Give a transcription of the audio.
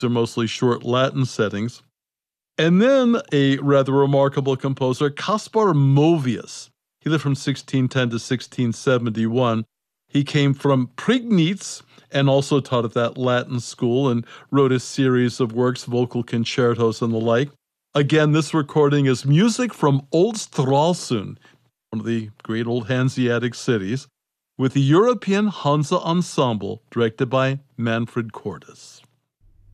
They're mostly short Latin settings. And then a rather remarkable composer, Caspar Movius. He lived from 1610 to 1671. He came from Prignitz and also taught at that Latin school and wrote a series of works, vocal concertos and the like. Again, this recording is music from Old Stralsund, one of the great old Hanseatic cities, with the European Hansa Ensemble, directed by Manfred Cordes.